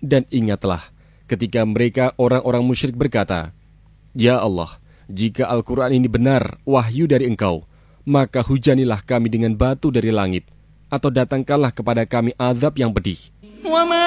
Dan ingatlah ketika mereka orang-orang musyrik berkata, "Ya Allah, jika Al-Quran ini benar wahyu dari Engkau, maka hujanilah kami dengan batu dari langit, atau datangkanlah kepada kami azab yang pedih."